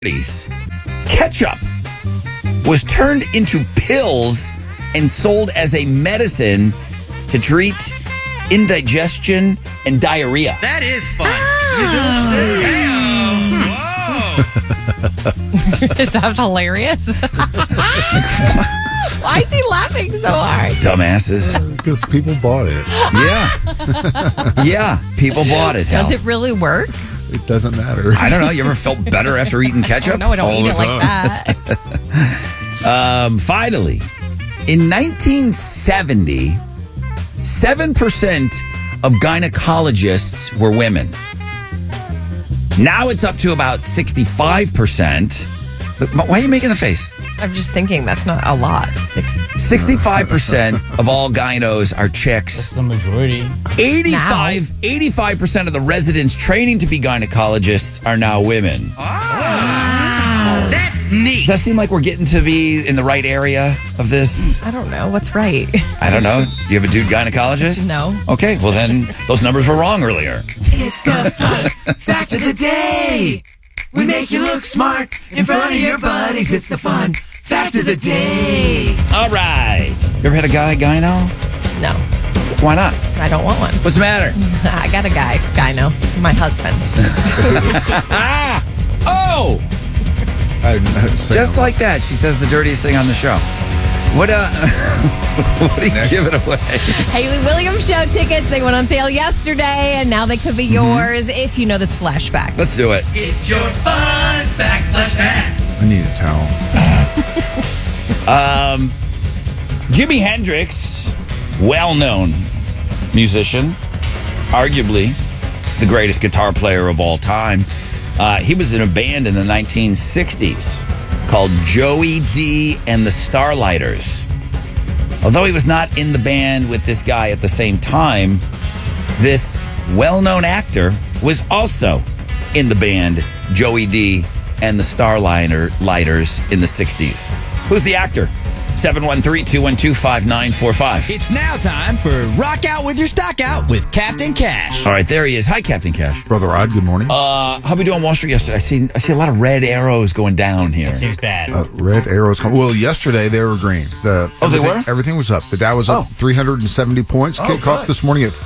ketchup was turned into pills and sold as a medicine to treat indigestion and diarrhea. That is fun. You don't say. Whoa. Is that hilarious? Why is he laughing so hard? Dumbasses. Because people bought it. Yeah. Yeah, people bought it. Does it really work? It doesn't matter. I don't know. You ever felt better after eating ketchup? No, I don't All eat the it like that. Finally, in 1970, 7% of gynecologists were women. Now it's up to about 65%. Why are you making the face? I'm just thinking that's not a lot. 65% of all gynos are chicks. That's the majority. 85% of the residents training to be gynecologists are now women. That's neat. Does that seem like we're getting to be in the right area of this? I don't know. What's right? I don't know. Do you have a dude gynecologist? No. Okay, well then those numbers were wrong earlier. It's the fun fact of the day. We make you look smart in front of your buddies. It's the fun fact of the day. All right. You ever had a guy gyno? No, Why not? I don't want one. What's the matter? I got a gyno, my husband. Oh! Just like that, she says the dirtiest thing on the show. What what are you giving away? Haley Williams show tickets, they went on sale yesterday, and now they could be yours if you know this flashback. Let's do it. It's your fun fact flashback. I need a towel. Jimi Hendrix, well-known musician, arguably the greatest guitar player of all time. He was in a band in the 1960s called Joey D and the Starlighters. Although he was not in the band with this guy at the same time, this well-known actor was also in the band Joey D and the Starlighters in the 60s. Who's the actor? 713-212-5945. It's now time for Rock Out with Your Stock Out with Captain Cash. All right, there he is. Hi, Captain Cash. Brother Rod, good morning. How we doing on Wall Street yesterday? I see a lot of red arrows going down here. That seems bad. Red arrows. Well, yesterday they were green. They were? Everything was up. The Dow was up 370 points. Kickoff this morning at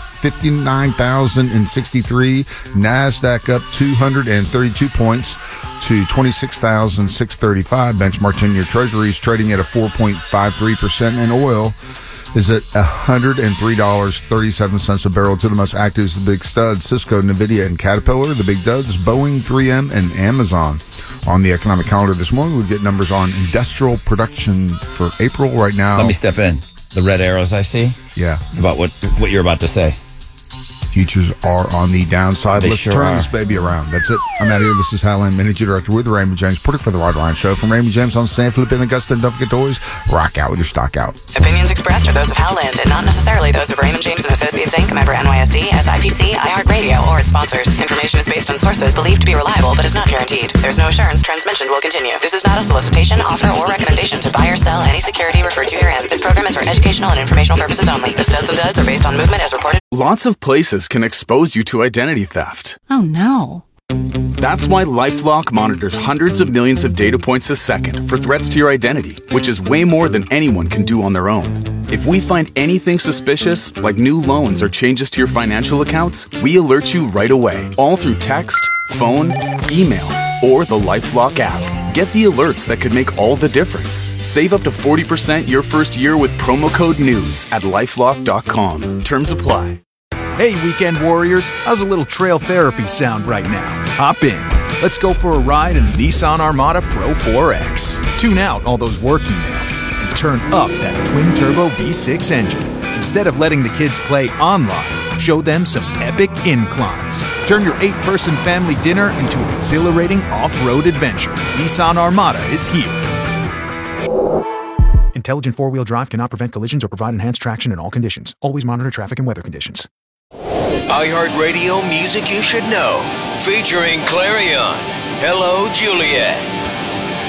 59,063. NASDAQ up 232 points to 26,635. Benchmark 10-year treasuries trading at a 4.53%, and oil is at $103.37 a barrel. To the most active is the big studs: Cisco, NVIDIA, and Caterpillar. The big duds: Boeing, 3M, and Amazon. On the economic calendar this morning, we get numbers on industrial production for April right now. Let me step in. The red arrows I see? Yeah. It's about what you're about to say. Futures are on the downside. They Let's sure turn are. this baby around. That's it. I'm out of here. This is Hal Lane, Managing Director with Raymond James, reporting for the Rod Ryan Show. From Raymond James on San Felipe and Augusta. And don't forget to always rock out with your stock out. Opinions expressed are those of Hal Lind and not necessarily those of Raymond James and Associates Inc., member NYSE, SIPC, iHeartRadio, or its sponsors. Information is based on sources believed to be reliable but is not guaranteed. There's no assurance transmission will continue. This is not a solicitation, offer, or recommendation to buy or sell any security referred to herein. This program is for educational and informational purposes only. The studs and duds are based on movement as reported. Lots of places can expose you to identity theft. Oh no. That's why LifeLock monitors hundreds of millions of data points a second for threats to your identity, which is way more than anyone can do on their own. If we find anything suspicious, like new loans or changes to your financial accounts, we alert you right away, all through text, phone, email, or the LifeLock app. Get the alerts that could make all the difference. Save up to 40% your first year with promo code NEWS at LifeLock.com. Terms apply. Hey, weekend warriors, how's a little trail therapy sound right now? Hop in. Let's go for a ride in the Nissan Armada Pro 4X. Tune out all those work emails and turn up that twin-turbo V6 engine. Instead of letting the kids play online, show them some epic inclines. Turn your 8-person family dinner into an exhilarating off-road adventure. Nissan Armada is here. Intelligent four-wheel drive cannot prevent collisions or provide enhanced traction in all conditions. Always monitor traffic and weather conditions. iHeartRadio Music You Should Know, featuring Clarion. Hello, Juliet.